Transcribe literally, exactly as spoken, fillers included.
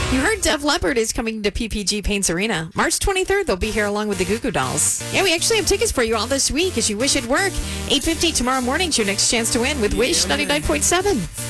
You heard Def Leppard is coming to P P G Paints Arena. March twenty-third, they'll be here along with the Goo Goo Dolls. Yeah, we actually have tickets for you all this week as you wish it work. eight fifty tomorrow morning's your next chance to win with Wish ninety-nine point seven.